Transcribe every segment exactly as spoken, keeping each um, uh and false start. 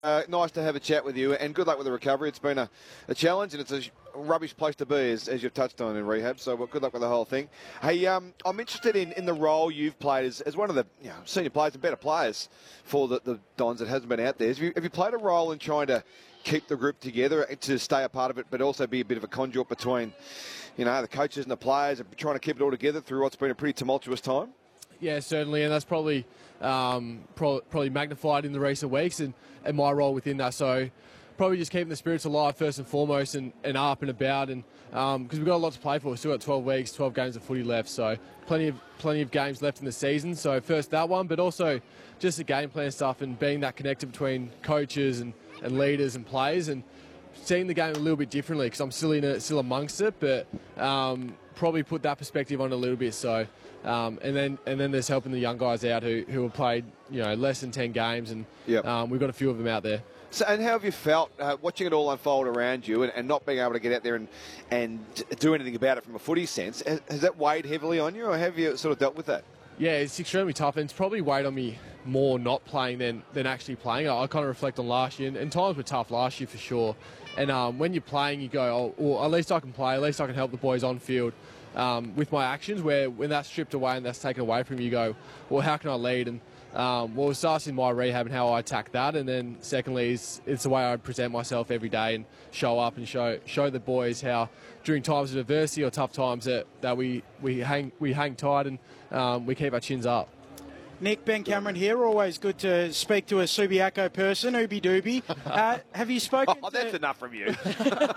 Uh, nice to have a chat with you, and good luck with the recovery. It's been a, a challenge, and it's a rubbish place to be, as, as you've touched on in rehab, so well, good luck with the whole thing. Hey, um, I'm interested in, in the role you've played as, as one of the you know, senior players and better players for the, the Dons that hasn't been out there. Have you, have you played a role in trying to keep the group together, to stay a part of it, but also be a bit of a conduit between you know, the coaches and the players, and trying to keep it all together through what's been a pretty tumultuous time? Yeah, certainly, and that's probably um, pro probably magnified in the recent weeks, and, and my role within that. So probably just keeping the spirits alive first and foremost, and, and up and about, and because um, we've got a lot to play for. We've still got twelve weeks, twelve games of footy left, so plenty of plenty of games left in the season. So first that one, but also just the game plan stuff and being that connected between coaches and, and leaders and players, and seeing the game a little bit differently, because I'm still in it, still amongst it, but um, probably put that perspective on a little bit. So. Um, and then and then there's helping the young guys out who, who have played you know less than ten games, and yep. um, we've got a few of them out there. So, and how have you felt uh, watching it all unfold around you, and, and not being able to get out there and, and do anything about it from a footy sense? Has, has that weighed heavily on you, or have you sort of dealt with that? Yeah, it's extremely tough, and it's probably weighed on me more not playing than, than actually playing. I, I kind of reflect on last year, and, and times were tough last year for sure. And um, when you're playing, you go, oh, well, at least I can play, at least I can help the boys on field. Um, with my actions, where when that's stripped away and that's taken away from you, you go, well, how can I lead? And um, well, it starts in my rehab and how I attack that, and then secondly, is it's the way I present myself every day and show up and show show the boys how during times of adversity or tough times that, that we we hang we hang tight and um, we keep our chins up. Nick, Ben Cameron here. Always good to speak to a Subiaco person, Ooby Dooby. Uh, have you spoken oh, to... that's enough from you. oh,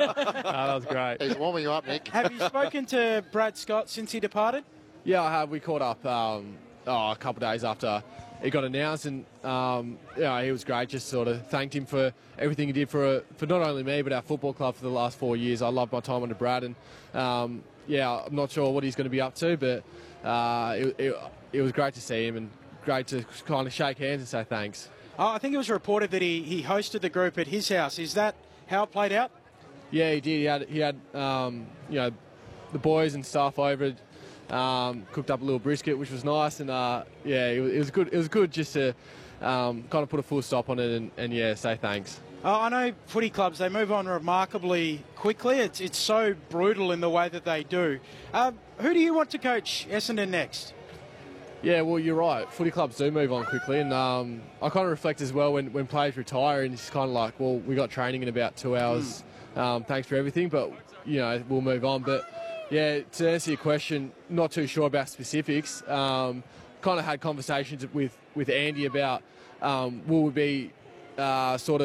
that was great. He's warming you up, Nick. Have you spoken to Brad Scott since he departed? Yeah, I have. We caught up um, oh, a couple of days after it got announced, and um, yeah, he was great. Just sort of thanked him for everything he did for for not only me but our football club for the last four years. I loved my time under Brad, and um, yeah, I'm not sure what he's going to be up to, but uh, it, it, it was great to see him, and great to kind of shake hands and say thanks. Oh, I think it was reported that he, he hosted the group at his house. Is that how it played out? Yeah, he did. He had he had um, you know the boys and stuff over, um, cooked up a little brisket, which was nice, and uh, yeah, it, it was good. It was good just to um, kind of put a full stop on it and, and yeah, say thanks. Oh, I know footy clubs, they move on remarkably quickly. It's it's so brutal in the way that they do. Uh, who do you want to coach Essendon next? Yeah, well, you're right. Footy clubs do move on quickly, and um, I kind of reflect as well when, when players retire, and it's kind of like, well, we got training in about two hours. Mm. Um, thanks for everything, but you know we'll move on. But yeah, to answer your question, not too sure about specifics. Um, kind of had conversations with with Andy about um, will we be uh, sort of